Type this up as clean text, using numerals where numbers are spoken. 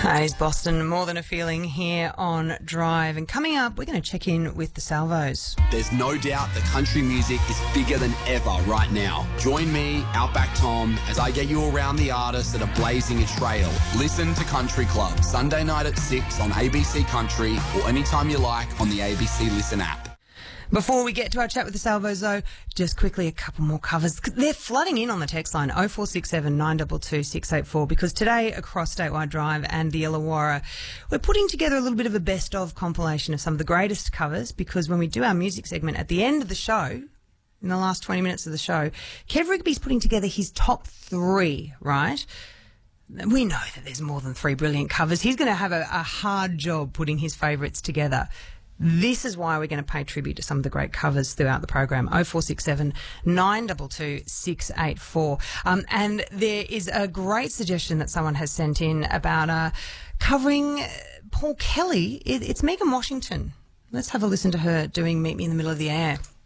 It's Boston, More Than a Feeling here on Drive. And coming up, we're going to check in with the Salvos. There's no doubt that country music is bigger than ever right now. Join me, Outback Tom, as I get you around the artists that are blazing a trail. Listen to Country Club, Sunday night at 6 on ABC Country or anytime you like on the ABC Listen app. Before we get to our chat with the Salvos, though, just quickly a couple more covers. They're flooding in on the text line 0467 922 684 because today across Statewide Drive and the Illawarra, we're putting together a little bit of a best-of compilation of some of the greatest covers because when we do our music segment at the end of the show, in the last 20 minutes of the show, Kev Rigby's putting together his top 3, right? We know that there's more than 3 brilliant covers. He's going to have a hard job putting his favourites together. This is why we're going to pay tribute to some of the great covers throughout the program. 0467 922 684. And there is a great suggestion that someone has sent in about covering Paul Kelly. It's Megan Washington. Let's have a listen to her doing Meet Me in the Middle of the Air.